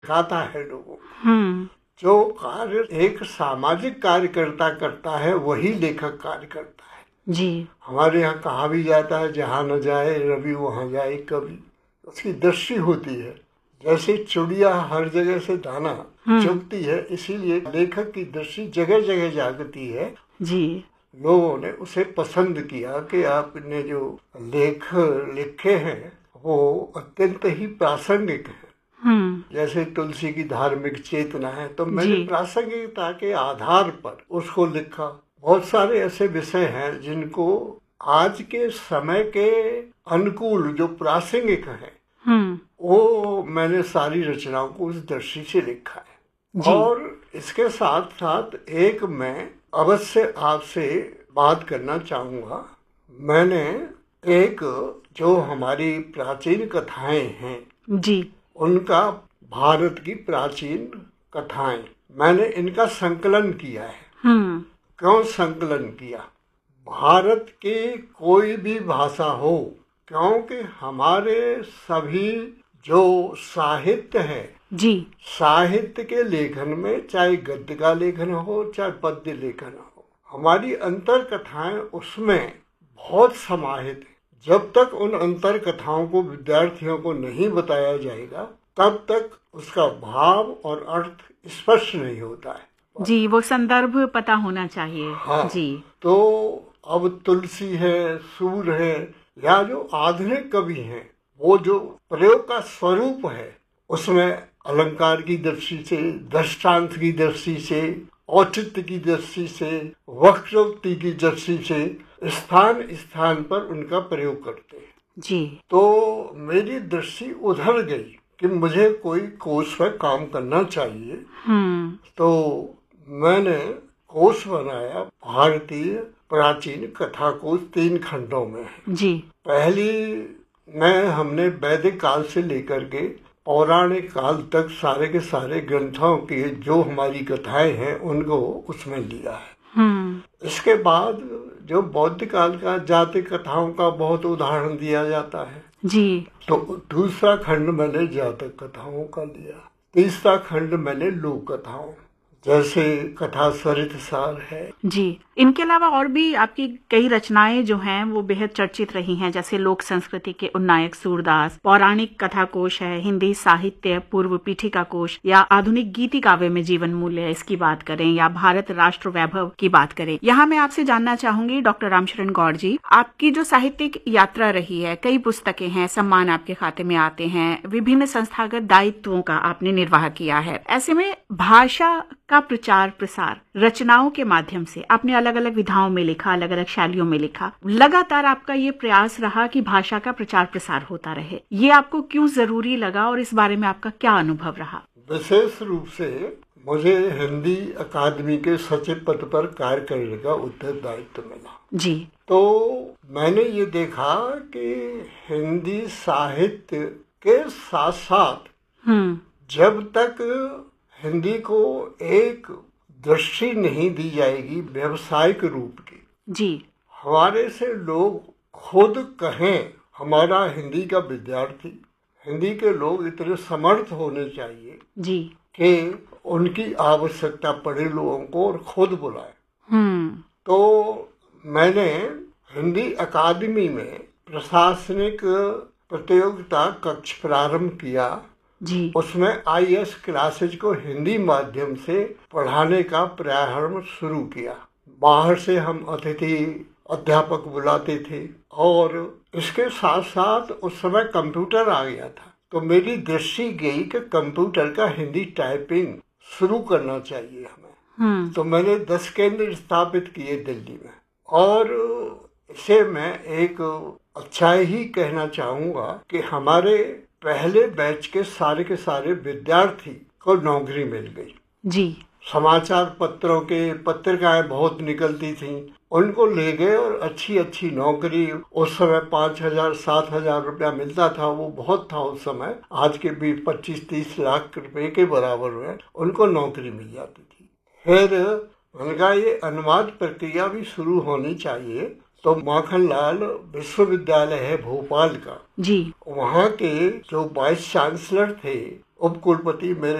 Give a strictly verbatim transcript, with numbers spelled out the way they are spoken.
दिखाता है लोगों को। हम्म जो कार्य एक सामाजिक कार्यकर्ता करता है वही लेखक कार्य करता है। जी हमारे यहाँ कहा भी जाता है, जहाँ न जाए रवि वहाँ जाए कवि। उसकी दृष्टि होती है, जैसे चिड़िया हर जगह से दाना चुगती है, इसीलिए लेखक की दृष्टि जगह जगह जागती है। जी लोगों ने उसे पसंद किया कि आपने जो लेख लिखे हैं वो अत्यंत ही प्रासंगिक है। हम्म जैसे तुलसी की धार्मिक चेतना है, तो मैंने जी प्रासंगिकता के आधार पर उसको लिखा। बहुत सारे ऐसे विषय हैं जिनको आज के समय के अनुकूल जो प्रासंगिक है हम्म वो मैंने सारी रचनाओं को उस दृष्टि से लिखा है। जी और इसके साथ साथ एक मैं अवश्य आपसे बात करना चाहूँगा। मैंने एक जो हमारी प्राचीन कथाएं हैं जी उनका, भारत की प्राचीन कथाएं, मैंने इनका संकलन किया है। हम्म क्यों संकलन किया? भारत की कोई भी भाषा हो, क्योंकि हमारे सभी जो साहित्य है, जी साहित्य के लेखन में चाहे गद्य का लेखन हो चाहे पद्य लेखन हो, हमारी अंतर कथाएं उसमें बहुत समाहित है। जब तक उन अंतर कथाओं को विद्यार्थियों को नहीं बताया जाएगा तब तक उसका भाव और अर्थ स्पष्ट नहीं होता है। जी, वो संदर्भ पता होना चाहिए। हाँ, जी तो अब तुलसी है, सूर है, या जो आधुनिक कवि हैं, वो जो प्रयोग का स्वरूप है उसमें अलंकार की दृष्टि से, दृष्टांत की दृष्टि से, औचित्य की दृष्टि से, वक्रोक्ति की दृष्टि से स्थान स्थान पर उनका प्रयोग करते हैं। जी तो मेरी दृष्टि उधर गई कि मुझे कोई कोश पर काम करना चाहिए। हम्म तो मैंने कोश बनाया, भारतीय प्राचीन कथा कोश, तीन खंडों में है। जी पहली में हमने वैदिक काल से लेकर के पौराणिक काल तक सारे के सारे ग्रंथों के जो हमारी कथाएं हैं उनको उसमें लिया है। हम्म इसके बाद जो बौद्ध काल का जाति कथाओं का बहुत उदाहरण दिया जाता है, जी तो दूसरा खंड मैंने जातक कथाओं का लिया। तीसरा खंड मैंने लोक कथाओं, जैसे कथा सरित सार है। जी इनके अलावा और भी आपकी कई रचनाएं जो हैं वो बेहद चर्चित रही हैं, जैसे लोक संस्कृति के उन्नायक सूरदास, पौराणिक कथा कोश है, हिंदी साहित्य पूर्व पीठिका कोश, या आधुनिक गीति काव्य में जीवन मूल्य इसकी बात करें, या भारत राष्ट्र वैभव की बात करें। यहाँ मैं आपसे जानना चाहूंगी डॉक्टर रामशरण गौड़ जी, आपकी जो साहित्यिक यात्रा रही है, कई पुस्तकें हैं, सम्मान आपके खाते में आते हैं, विभिन्न संस्थागत दायित्वों का आपने निर्वाह किया है। ऐसे में भाषा का प्रचार प्रसार रचनाओं के माध्यम से आपने अलग अलग विधाओं में लिखा, अलग अलग शैलियों में लिखा। लगातार आपका ये प्रयास रहा कि भाषा का प्रचार प्रसार होता रहे। ये आपको क्यों जरूरी लगा और इस बारे में आपका क्या अनुभव रहा? विशेष रूप से मुझे हिंदी अकादमी के सचिव पद पर कार्य करने का उत्तरदायित्व मिला। जी तो मैंने ये देखा कि हिंदी साहित्य के साथ साथ हम्म जब तक हिंदी को एक दृष्टि नहीं दी जाएगी व्यवसायिक रूप की, जी हमारे से लोग खुद कहें हमारा हिंदी का विद्यार्थी, हिंदी के लोग इतने समर्थ होने चाहिए जी कि उनकी आवश्यकता पड़े लोगों को और खुद बुलाए। हम्म तो मैंने हिंदी अकादमी में प्रशासनिक प्रतियोगिता कक्ष प्रारंभ किया। जी उसमें आई एस क्लासेज को हिंदी माध्यम से पढ़ाने का प्रारंभ शुरू किया। बाहर से हम अतिथि अध्यापक बुलाते थे और इसके साथ साथ उस समय कंप्यूटर आ गया था, तो मेरी दृष्टि गई कि कंप्यूटर का हिंदी टाइपिंग शुरू करना चाहिए हमें। हम्म तो मैंने दस केंद्र स्थापित किए दिल्ली में, और इसे मैं एक अच्छा ही कहना चाहूँगा कि हमारे पहले बैच के सारे के सारे विद्यार्थी को नौकरी मिल गई। जी समाचार पत्रों के पत्रिकाएं बहुत निकलती थीं, उनको ले गए और अच्छी अच्छी नौकरी, उस समय पाँच हजार सात हजार रुपया मिलता था, वो बहुत था उस समय, आज के भी पच्चीस तीस लाख रुपए के बराबर में उनको नौकरी मिल जाती थी। फिर उनका ये अनुवाद प्रक्रिया भी शुरू होनी चाहिए, तो माखनलाल विश्वविद्यालय है भोपाल का, जी वहाँ के जो वाइस चांसलर थे उपकुलपति मेरे